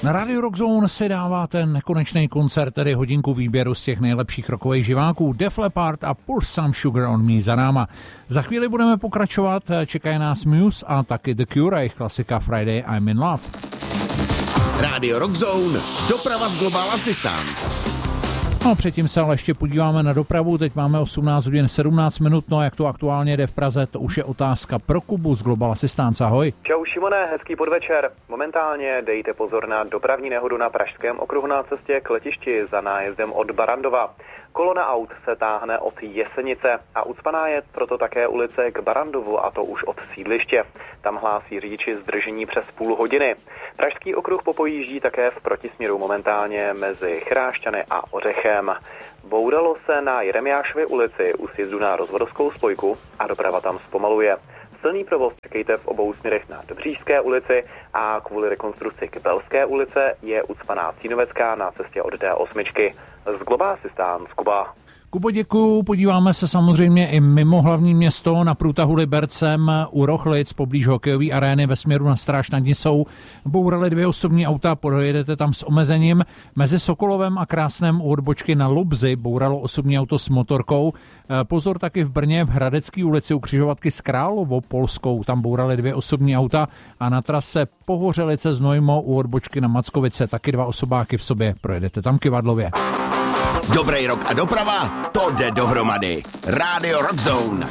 Na Radio Rock Zone si dává ten nekonečný koncert, tedy hodinku výběru z těch nejlepších rockových živáků. Def Leppard a Pour Some Sugar on Me za náma. Za chvíli budeme pokračovat, čekají nás Muse a taky The Cure a jejich klasika Friday I'm in Love. Radio Rock Zone, doprava z Global Assistance. No, předtím se ale ještě podíváme na dopravu. Teď máme 18 hodin 17 minut, no jak to aktuálně jde v Praze, to už je otázka pro Kubu z Global Assistance. Ahoj. Čau Šimone, hezký podvečer. Momentálně dejte pozor na dopravní nehodu na Pražském okruhu na cestě k letišti za nájezdem od Barandova. Kolona aut se táhne od Jesenice a ucpaná je proto také ulice k Barandovu, a to už od sídliště. Tam hlásí řidiči zdržení přes půl hodiny. Pražský okruh popojíždí také v protisměru momentálně mezi Chrášťany a Ořechem. Bouralo se na Jeremiášově ulici u sjezdu na Rozvodovskou spojku a doprava tam zpomaluje. Silný provoz čekejte v obou směrech na Dobříšské ulici a kvůli rekonstrukci k Belské ulice je ucpaná Cínovecká na cestě od D8. Z Global Assistance, Kuba. Kubo, děkuju. Podíváme se samozřejmě i mimo hlavní město na průtahu Libercem u Rochlic poblíž hokejové arény ve směru na Stráž nad Nisou. Bouraly 2 osobní auta, projedete tam s omezením. Mezi Sokolovem a Krásnem u odbočky na Lubzy bouralo osobní auto s motorkou. Pozor taky v Brně v Hradecké ulici u křižovatky s Královo-Polskou. Tam bouraly 2 osobní auta a na trase Pohořelice Znojmo u odbočky na Mackovice taky 2 osobáky v sobě. Projedete tam kyvadlově. Dobrý rok a doprava, to jde dohromady. Radio Rock Zone.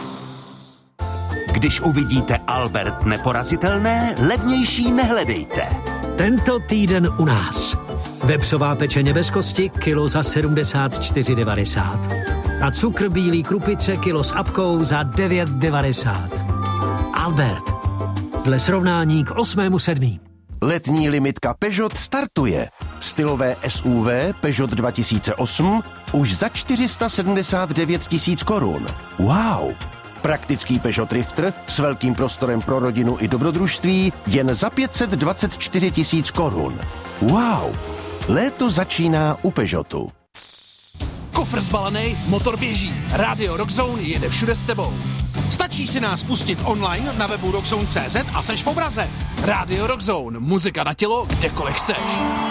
Když uvidíte Albert neporazitelné, levnější nehledejte. Tento týden u nás. Vepřová pečeně bez kosti, kilo za 74,90. A cukr bílý krupice, kilo s apkou za 9,90. Albert. Dle srovnání k 8.7. Letní limitka Peugeot startuje. Stylové SUV Peugeot 2008 už za 479 000 korun. Wow! Praktický Peugeot Drifter s velkým prostorem pro rodinu i dobrodružství jen za 524 000 korun. Wow! Léto začíná u Peugeotu. Kufr zbalený, motor běží. Radio Rock Zone jede všude s tebou. Stačí si nás pustit online na webu rockzone.cz a seš v obraze. Radio Rock Zone, muzika na tělo, kdekoliv chceš.